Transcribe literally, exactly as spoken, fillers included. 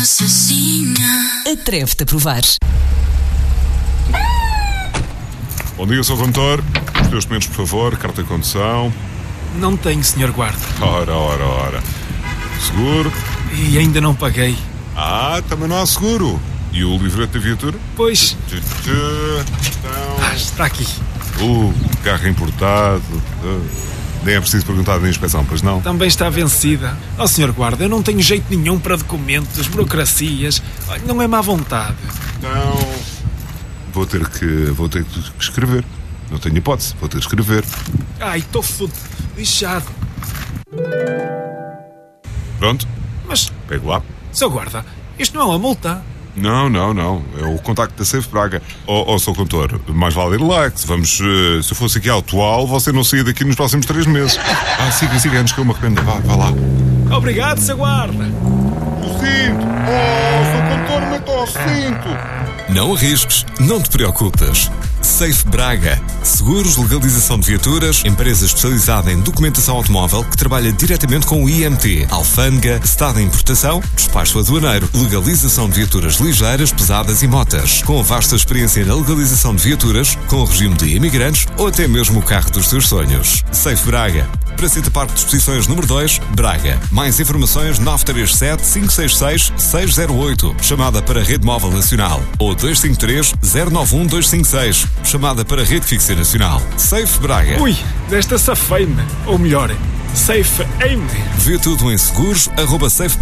assassina. Atreve-te a provar. Bom dia, senhor Condutor. Os teus documentos, por favor. Carta de condução. Não tenho, senhor Guarda. Ora, ora, ora. Seguro. E ainda não paguei. Ah, também não há seguro. E o livreto da viatura? Pois. Então... Ah, está aqui. Uh, carro importado. Uh, nem é preciso perguntar da inspeção, pois não? Também está vencida. Ó, senhor Guarda, eu não tenho jeito nenhum para documentos, burocracias. Não é má vontade. Então... Vou ter que... Vou ter que escrever. Não tenho hipótese. Vou ter que escrever. Ai, estou fudido. Lixado. Pronto. Mas... Pego lá. Senhor Guarda, isto não é uma multa. Não, não, não. É o contacto da Safe Braga. Ó, oh, oh, senhor Condutor, mais vale ir lá. Que se vamos... Uh, se eu fosse aqui atual, você não saía daqui nos próximos três meses. Ah, siga, siga, antes que eu me arrependa. Vá, vá lá. Obrigado, senhor Guarda. O cinto! Oh, senhor Condutor, meta o cinto! Não arrisques, não te preocupes. Safe Braga. Seguros, legalização de viaturas, empresa especializada em documentação automóvel que trabalha diretamente com o I M T, alfândega, estado de importação, despacho aduaneiro, legalização de viaturas ligeiras, pesadas e motas. Com vasta experiência na legalização de viaturas, com o regime de imigrantes ou até mesmo o carro dos teus sonhos. Safe Braga. Praceta Parque de Exposições número dois, Braga. Mais informações nove três sete, cinco seis seis, seis zero oito. Chamada para a Rede Móvel Nacional. Ou dois cinco três, zero nove um, dois cinco seis. Chamada para a Rede Fixa Nacional. Safe Braga. Ui, desta safei-me. Ou melhor, safe-ei-me. Vê tudo em seguros, arroba safe